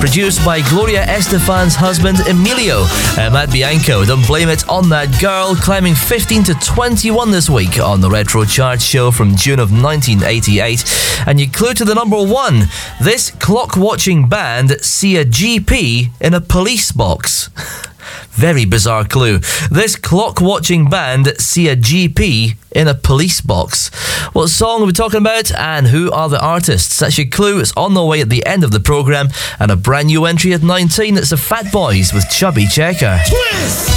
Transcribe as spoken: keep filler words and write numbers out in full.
Produced by Gloria Estefan's husband Emilio. Uh, Matt Bianco, Don't Blame It on That Girl, climbing fifteen to twenty-one this week on the Retro Chart show from June of nineteen eighty-eight. And you clue to the number one. This clock-watching band see a G P in a police box. Very bizarre clue. This clock-watching band see a G P in a police box. What song are we talking about, and who are the artists? That's your clue. It's on the way at the end of the programme. And a brand new entry at nineteen. It's the Fat Boys with Chubby Checker. Twist!